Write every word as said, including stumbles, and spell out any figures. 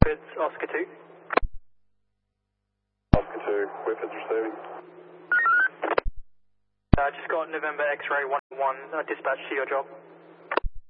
Whippets, Oscar two. Oscar two, Whippets receiving. I uh, just got November X-ray one one uh, dispatch to your job.